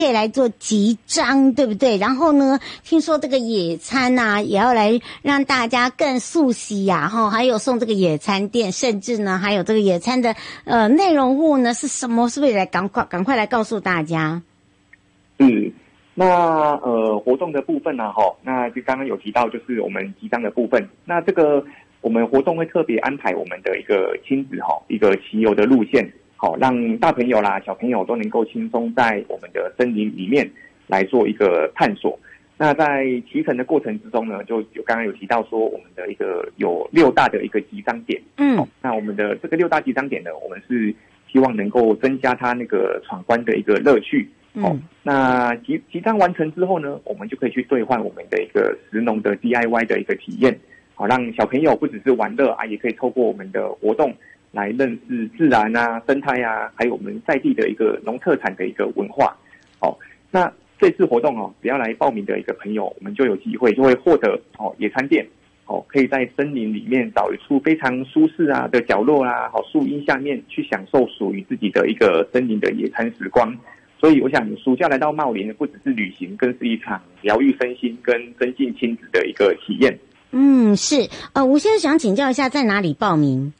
可以来做集章，对不对？然后呢，听说这个野餐啊，也要来让大家更熟悉呀，还有送这个野餐垫，甚至呢，还有这个野餐的内容物呢是什么？是不是来赶快来告诉大家？ 那活动的部分呢，那就刚刚有提到就是我们集章的部分，那这个我们活动会特别安排我们的一个亲子一个骑游的路线。让大朋友啦、小朋友都能够轻松在我们的森林里面来做一个探索。那在骑乘的过程之中呢，就刚刚有提到说我们的一个有6大的一个集章点。那我们的这个6大集章点呢，我们是希望能够增加它那个闯关的一个乐趣。那集章完成之后呢，我们就可以去兑换我们的一个食农的 DIY 的一个体验。让小朋友不只是玩乐啊，也可以透过我们的活动来认识自然啊、生态啊，还有我们在地的一个农特产的一个文化。那这次活动只要来报名的一个朋友，我们就有机会就会获得野餐垫，可以在森林里面找一处非常舒适啊的角落啊，树荫下面去享受属于自己的一个森林的野餐时光。所以我想暑假来到茂林不只是旅行，更是一场疗愈身心跟增进亲子的一个体验。 是我现在想请教一下，在哪里报名？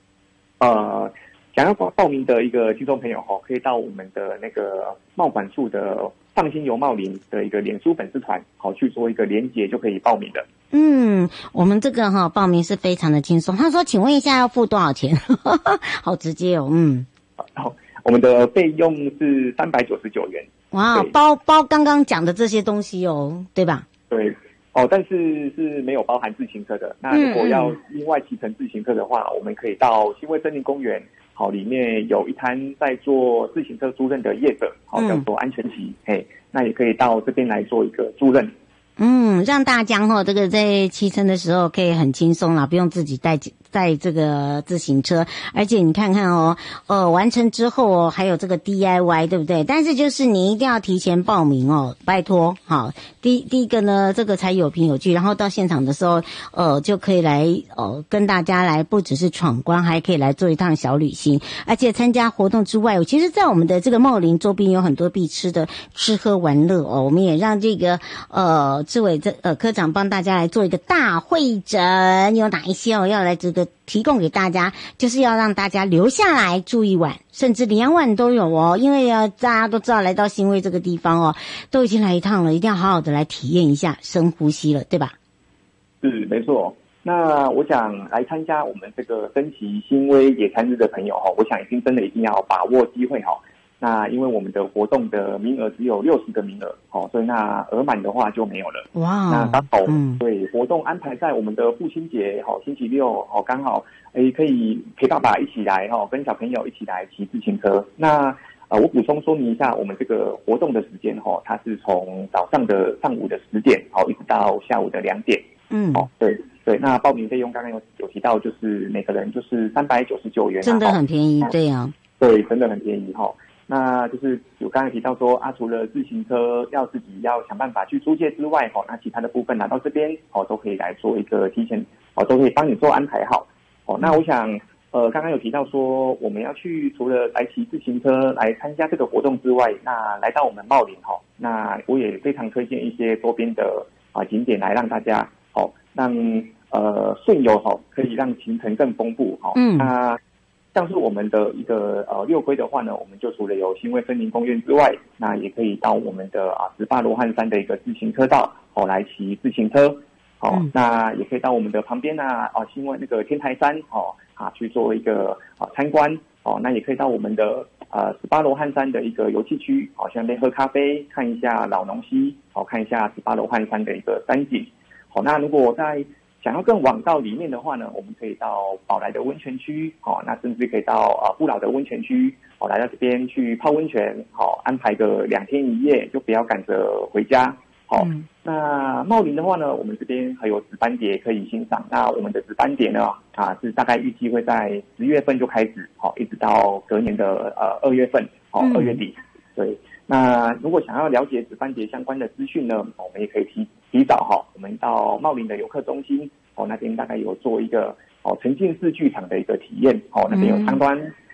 想要报名的一个听众朋友可以到我们的那个茂管处的放心游茂林的一个脸书粉丝团去做一个连结就可以报名的。 我们这个报名是非常的轻松。他说请问一下要付多少钱？好直接哦。 我们的费用是399元。 哇，包刚刚讲的这些东西哦，对吧？ 对。但是没有包含自行车的。那如果要另外骑乘自行车的话，我们可以到新威森林公园，里面有一摊在做自行车租赁的业者，叫做安全骑，那也可以到这边来做一个租赁。 让大家这个在骑乘的时候可以很轻松啦，不用自己带这个自行车，而且你看看完成之后还有这个 DIY， 对不对？但是就是你一定要提前报名拜托。好，第一个呢，这个才有凭有据，然后到现场的时候就可以来跟大家来不只是闯关，还可以来做一趟小旅行。而且参加活动之外，其实在我们的这个茂林周边有很多必吃的吃喝玩乐我们也让这个志伟科长帮大家来做一个大会诊，有哪一些要来这个提供给大家，就是要让大家留下来住1晚，甚至2晚都有因为大家都知道来到新威这个地方都已经来一趟了，一定要好好的来体验一下，深呼吸了，对吧？ 是，没错。那我想来参加我们这个升旗新威野餐日的朋友我想真的一定要把握机会那因为我们的活动的名额只有60个名额所以那额满的话就没有了。 哇， 那刚好对活动安排在我们的父亲节星期六刚好可以陪爸爸一起来跟小朋友一起来骑自行车。那我补充说明一下，我们这个活动的时间它是从上午的10点一直到下午的2点。对，那报名费用刚刚有提到，就是每个人就是399元， 真的很便宜。对啊， 对，真的很便宜那就是有刚才提到说除了自行车要自己要想办法去租借之外那其他的部分拿到这边都可以来做一个提前都可以帮你做安排好那我想刚刚有提到说我们要去除了来骑自行车来参加这个活动之外，那来到我们茂林那我也非常推荐一些周边的景点来让大家让顺游可以让行程更丰富那像是我们的一个六龟的话呢，我们就除了有新威森林公园之外，那也可以到我们的18罗汉山的一个自行车道来骑自行车那也可以到我们的旁边新威那个天台山去做一个参观那也可以到我们的18罗汉山的一个游憩区去那边喝咖啡，看一下老农溪看一下18罗汉山的一个山景那如果在想要更往到里面的话呢，我们可以到宝来的温泉区那甚至可以到不老的温泉区来到这边去泡温泉安排个2天1夜，就不要赶着回家那茂林的话呢，我们这边还有紫斑蝶可以欣赏。那我们的紫斑蝶呢是大概预计会在10月份就开始一直到隔年的2月份2月底。对，那如果想要了解紫斑蝶相关的资讯呢，我们也可以提早我们到茂林的游客中心那边大概有做一个沉浸式剧场的一个体验那边有参观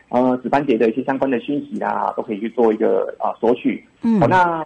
值班节的一些相关的讯息啦，都可以去做一个索取。那